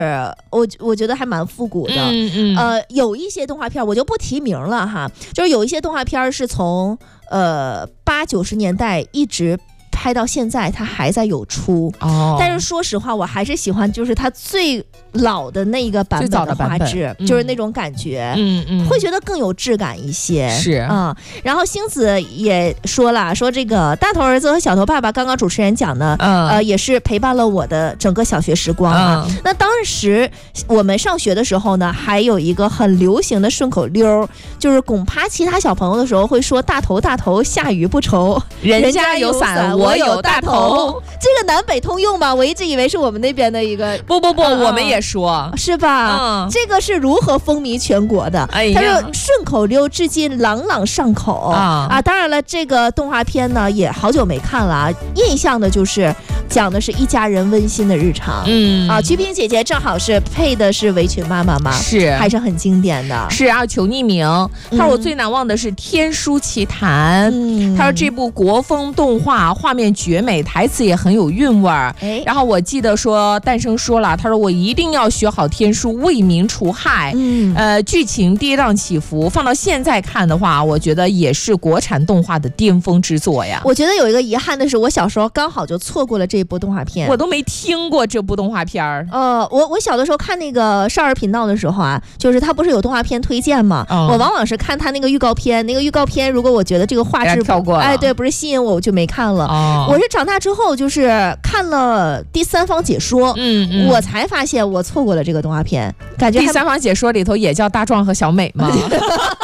我觉得还蛮复古的。有一些动画片我就不提名了哈，就是有一些动画片是从80、90年代一直拍到现在，它还在有出。但是说实话，我还是喜欢就是它最老的那一个版本的画质，就是那种感觉，会觉得更有质感一些。 是啊， 然后星子也说了，说这个大头儿子和小头爸爸，刚刚主持人讲的，也是陪伴了我的整个小学时光啊。那当时我们上学的时候呢，还有一个很流行的顺口溜，就是恐怕其他小朋友的时候会说大头大头下雨不愁， 人家有伞我有大头。 这个南北通用吧？我一直以为是我们那边的一个。 不，我们也说是吧？这个是如何风靡全国的？他说顺口溜至今朗朗上口啊！当然了，这个动画片呢也好久没看了啊，印象的就是讲的是一家人温馨的日常。曲萍姐姐正好是配的是围裙妈妈嘛， 是还是很经典的。 是啊，求匿名。他说我最难忘的是《天书奇谭》。他说这部国风动画画面绝美，台词也很有韵味儿。然后我记得说诞生说了，他说我一定要学好天书，为民除害。剧情跌宕起伏，放到现在看的话，我觉得也是国产动画的巅峰之作呀。 我觉得有一个遗憾的是，我小时候刚好就错过了这部动画片， 我都没听过这部动画片儿。 我小的时候看那个少儿频道的时候啊，就是他不是有动画片推荐吗？我往往是看他那个预告片，如果我觉得这个画质跳过了， 对，不是吸引我，我就没看了。我是长大之后就是看了第三方解说，我才发现我错过了这个动画片。感觉第三方解说里头也叫大壮和小美吗？所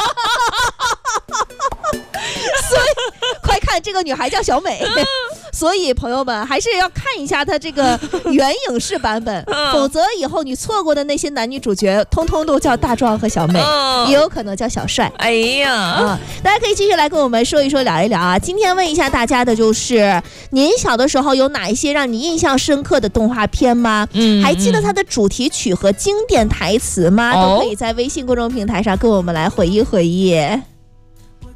以快看，这个女孩叫小美。所以朋友们还是要看一下它这个原影视版本，否则以后你错过的那些男女主角通通都叫大壮和小美，也有可能叫小帅。 哎呀， 大家可以继续来跟我们说一说聊一聊啊。今天问一下大家的就是您小的时候有哪一些让你印象深刻的动画片吗？还记得它的主题曲和经典台词吗？都可以在微信公众平台上跟我们来回忆回忆。